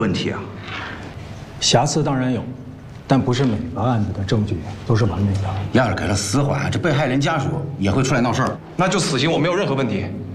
问题啊？ 瑕疵当然有，但不是每个案子的证据都是完美的。 要是给了死缓，这被害人家属也会出来闹事儿。 那就死刑我没有任何问题。